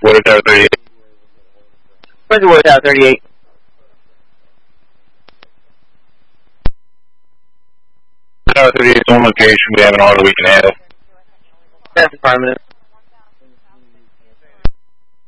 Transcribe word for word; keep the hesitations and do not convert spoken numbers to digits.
Water Tower thirty-eight. Where's the Water Tower thirty-eight? Tower thirty-eight is on location. We have an order we can handle. That's affirmative.